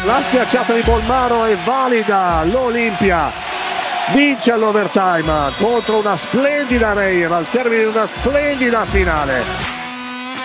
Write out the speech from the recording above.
La schiacciata di Bolmaro è valida, l'Olimpia vince all'overtime contro una splendida Reyer al termine di una splendida finale.